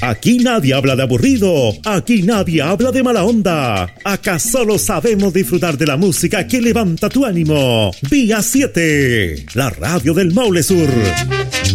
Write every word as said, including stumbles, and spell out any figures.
Aquí nadie habla de aburrido, aquí nadie habla de mala onda. Acá solo sabemos disfrutar de la música que levanta tu ánimo. Vía siete, la radio del Maule Sur.